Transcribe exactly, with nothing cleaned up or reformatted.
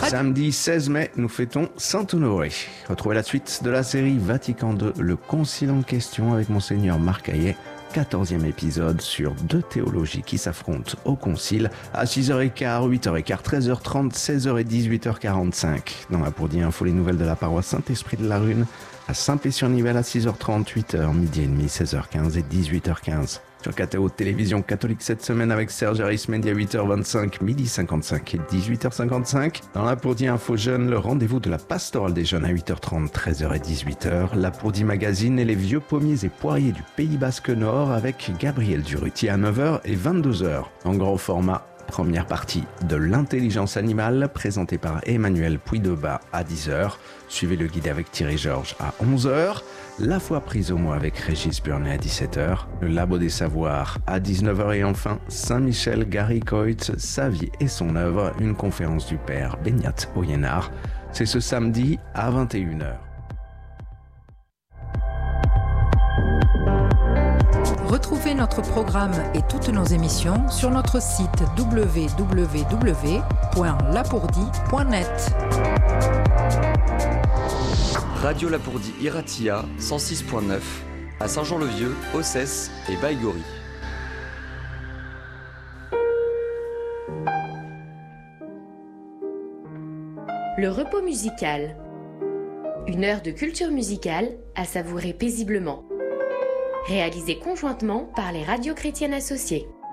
Samedi seize mai, nous fêtons Saint-Honoré. Retrouvez la suite de la série Vatican deux, le concile en question avec Monseigneur Marc Hayet. quatorzième épisode sur deux théologies qui s'affrontent au concile à six heures quinze, huit heures quinze, treize heures trente, seize heures et dix-huit heures quarante-cinq. Dans la Pour dire info, les nouvelles de la paroisse Saint-Esprit de la Rune à Saint-Pé-sur-Nivelle à six heures trente, huit heures, midi et demi, seize heures quinze et dix-huit heures quinze. Sur K T O Télévision Catholique cette semaine avec Serge Arismendi à huit heures vingt-cinq, midi cinquante-cinq et dix-huit heures cinquante-cinq. Dans la Pour dire info jeune, le rendez-vous de la pastorale des jeunes à huit heures trente, treize heures et dix-huit heures. La Pour dire magazine et les vieux pommiers et poiriers du Pays Basque Nord avec Gabriel Durutier à neuf heures et vingt-deux heures. En gros format, première partie de l'intelligence animale présentée par Emmanuel Puydeba à dix heures. Suivez le guide avec Thierry Georges à onze heures. La foi prise au mot avec Régis Burnet à dix-sept heures. Le Labo des Savoirs à dix-neuf heures. Et enfin, Saint-Michel Gary Coitz, sa vie et son œuvre, une conférence du père Benyat Oyénard. C'est ce samedi à vingt et une heures. Retrouvez notre programme et toutes nos émissions sur notre site w w w point lapourdie point net. Radio Lapourdie Iratia cent six point neuf à Saint-Jean-le-Vieux, Ossès et Baïgori. Le repos musical. Une heure de culture musicale à savourer paisiblement. Réalisé conjointement par les radios chrétiennes associées.